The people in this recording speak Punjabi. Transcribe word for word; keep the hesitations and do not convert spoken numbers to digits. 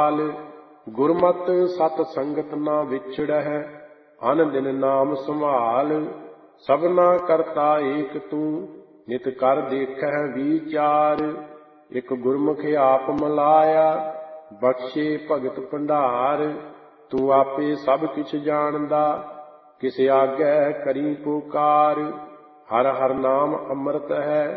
ਕਾਲ। ਗੁਰਮਤਿ ਸਤ ਸੰਗਤ ਨਾ ਵਿਛੜਹਿ, ਅਨ ਦਿਨ ਨਾਮ ਸੰਭਾਲ। ਸਭਨਾ ਕਰਤਾ ਏਕ ਤੂੰ, ਨਿਤ ਕਰ ਦੇਖਹਿ ਵੀਚਾਰ। ਇਕ ਗੁਰਮੁਖ ਆਪ ਮਲਾਇਆ, ਬਖਸ਼ੇ ਭਗਤ ਭੰਡਾਰ। ਤੂੰ ਆਪੇ ਸਭ ਕਿਛ ਜਾਣਦਾ, ਕਿਸ ਆਗੈ ਕਰੀ ਪੁਕਾਰ। ਹਰਿ ਹਰਿ ਨਾਮ ਅੰਮ੍ਰਿਤ ਹੈ,